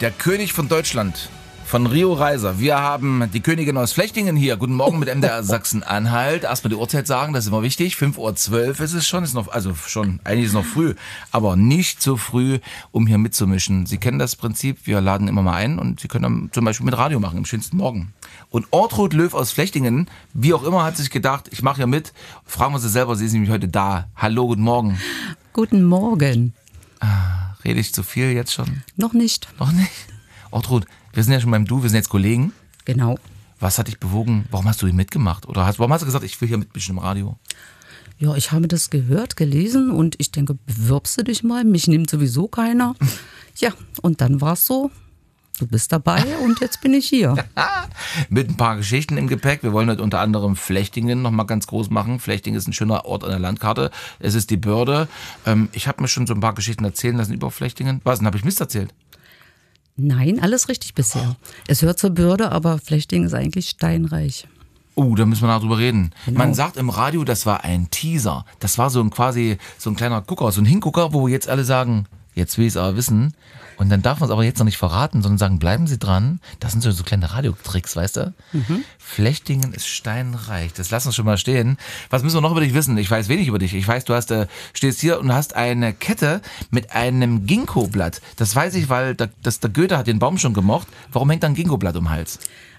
der König von Deutschland, von Rio Reiser. Wir haben die Königin aus Flechtingen hier. Guten Morgen mit MDR Sachsen-Anhalt. Erstmal die Uhrzeit sagen, das ist immer wichtig. 5:12 Uhr ist es schon. Ist noch, also schon, eigentlich ist es noch früh, aber nicht so früh, um hier mitzumischen. Sie kennen das Prinzip, wir laden immer mal ein und Sie können dann zum Beispiel mit Radio machen, im schönsten Morgen. Und Ortrud Löw aus Flechtingen, wie auch immer, hat sich gedacht, ich mache ja mit. Fragen wir Sie selber, sie ist nämlich heute da. Hallo, guten Morgen. Guten Morgen. Rede ich zu viel jetzt schon? Noch nicht. Noch nicht? Ortrud, wir sind ja schon beim Du, wir sind jetzt Kollegen. Genau. Was hat dich bewogen? Warum hast du hier mitgemacht? Oder warum hast du gesagt, ich will hier mitmischen im Radio? Ja, ich habe das gehört, gelesen und ich denke, bewirbst du dich mal? Mich nimmt sowieso keiner. Ja, und dann war es so, du bist dabei und jetzt bin ich hier. Mit ein paar Geschichten im Gepäck. Wir wollen heute unter anderem Flechtingen noch mal ganz groß machen. Flechtingen ist ein schöner Ort an der Landkarte. Es ist die Börde. Ich habe mir schon so ein paar Geschichten erzählen lassen über Flechtingen. Was, denn habe ich Mist erzählt? Nein, alles richtig bisher. Es hört zur Börde, aber Flechtingen ist eigentlich steinreich. Da müssen wir noch drüber reden. Genau. Man sagt im Radio, das war ein Teaser. Das war so quasi so ein kleiner Gucker, so ein Hingucker, wo jetzt alle sagen, jetzt will ich es aber wissen. Und dann darf man es aber jetzt noch nicht verraten, sondern sagen, bleiben Sie dran. Das sind so kleine Radiotricks, weißt du? Flechtingen ist steinreich. Das lassen wir schon mal stehen. Was müssen wir noch über dich wissen? Ich weiß wenig über dich. Ich weiß, du stehst hier und hast eine Kette mit einem Ginkgo-Blatt. Das weiß ich, weil der Goethe hat den Baum schon gemocht. Warum hängt da ein Ginkgo-Blatt um den Hals?